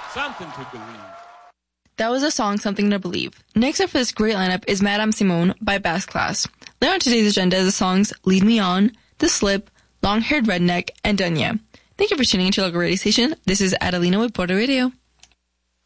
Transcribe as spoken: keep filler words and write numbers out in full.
Something to believe. That was a song, Something to Believe. Next up for this great lineup is Madame Simone by Bass Class. Later on today's agenda is the songs Lead Me On, The Slip, Long Haired Redneck, and Dunya. Thank you for tuning into your local radio station. This is Adelina with Border Radio.